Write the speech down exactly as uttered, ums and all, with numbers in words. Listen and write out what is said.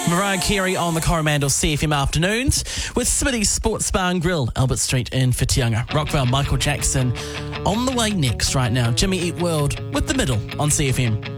Mariah Carey on the Coromandel C F M afternoons with Smitty's Sports Bar and Grill, Albert Street in Whitianga. Rockvale, Michael Jackson on the way next right now. Jimmy Eat World with The Middle on C F M.